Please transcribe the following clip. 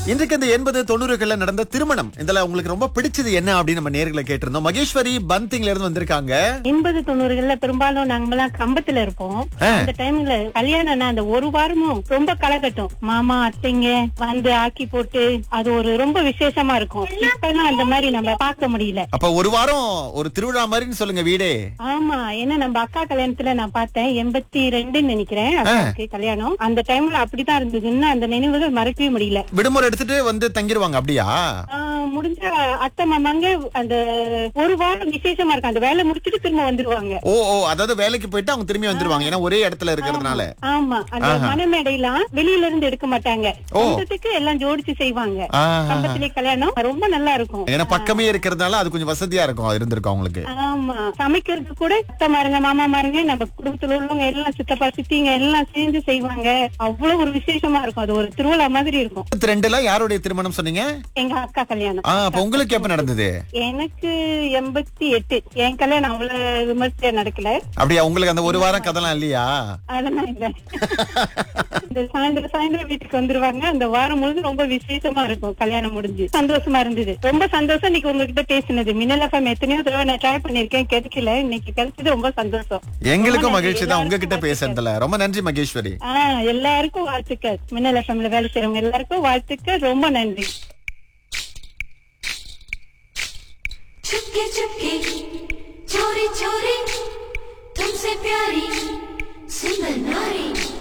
இன்றைக்கு இந்த 80-90கள்ல நடந்த திருமணம் இதுல உங்களுக்கு ரொம்ப பிடிச்சது என்ன அப்படின்னு நம்ம நேர்களை கேட்டிருந்தோம். மகேஸ்வரி பந்திங்ல இருந்து வந்திருக்காங்க. 80-90கள்ல பெரும்பாலும் நாங்கெல்லாம் கம்பத்துல இருப்போம். அந்த டைம்ல கல்யாணம்னா அந்த ஒரு வாரமும் ரொம்ப கலக்கட்டும். மாமா அத்தைங்க வந்து ஆக்கி போட்டு அது ஒரு ரொம்ப விசேஷமா இருக்கும். இப்பெல்லாம் அந்த மாதிரி நம்ம பார்க்க முடியல. அப்ப ஒரு வாரம் ஒரு திருவிழா மாதிரின்னு சொல்லுங்க வீடே. ஆமா, ஏன்னா நம்ம அக்கா கல்யாணத்துல நான் பார்த்தேன் 82 நினைக்கிறேன் அக்காவுக்கு கல்யாணம். அந்த டைம்ல அப்படிதான் இருந்ததுன்னு அந்த நினைவுகள் மறக்கவே முடியல. விடுமுறை எடுத்துட்டு வந்து தங்கிருவாங்க அப்படியா? முடிஞ்ச அத்தை மாமாங்க அந்த ஒரு வாரம் விசேஷமா இருக்கு. அந்த வேலை முடிச்சிட்டு திரும்ப வந்துருவாங்க. ஓ ஓ, அதாவது வேலைக்கு போயிட்டு அவங்க திரும்பி வந்துருவாங்க. ஏன்னா ஒரே இடத்துல இருக்கிறதுனால. ஆமா, அந்த மணமேடையெல்லாம் வெளியில இருந்து எடுக்க மாட்டாங்க. சொந்தத்துக்கு எல்லாம் ஜோடிச்சு செய்வாங்க. கம்பத்திலே கல்யாணம் ரொம்ப நல்லா இருக்கும். ஏன்னா பக்கமே இருக்கிறதுனால அது கொஞ்சம் வசதியா இருக்கும். இருந்திருக்கும் அவங்களுக்கு. ஆமா, சமைக்கிறது கூட அத்தை மாருங்க மாமா மாருங்க நம்ம குடும்பத்துல உள்ளவங்க எல்லாம் சித்தப்பா சித்திங்க எல்லாம் சேர்ந்து செய்வாங்க. அவ்வளவு ஒரு விசேஷமா இருக்கும். அது ஒரு திருவிழா மாதிரி இருக்கும். 82ல யாருடைய திருமணம் சொன்னீங்க? எங்க அக்கா கல்யாணம். அப்ப உங்களுக்கு எப்ப நடந்தது? எனக்கு 88. என் கல்யாணம் அவ்வளவு விமர்சையா நடக்கல. அப்படியா? உங்களுக்கு அந்த ஒரு வாரம் கதெல்லாம் இல்லையா? அதெல்லாம் இல்ல. இந்த சாயந்தரம் வீட்டுக்கு வந்துருவாங்க. அந்த வாரம் முழுது ரொம்ப விசேஷமா இருக்கும். கல்யாணம் முடிஞ்சு சந்தோஷமா இருந்தது. ரொம்ப சந்தோஷம் இன்னைக்கு உங்ககிட்ட பேசினது. மின்னல் எஃப்எம் எத்தனையோ தடவை நான் ட்ரை பண்ணிருக்கேன், கிடைக்கல. இன்னைக்கு கிடைச்சது ரொம்ப சந்தோஷம். எங்களுக்கும் மகிழ்ச்சி தான் உங்ககிட்ட பேசுறதுல. ரொம்ப நன்றி மகேஸ்வரி. எல்லாருக்கும் வாழ்த்துக்கள். மின்னல் எஃப்எம்ல வேலை செய்யறவங்க எல்லாருக்கும் வாழ்த்துக்கள். ரொம்ப நன்றி. चुपके चुपके चोरी चोरी तुमसे प्यारी सुंदर नारी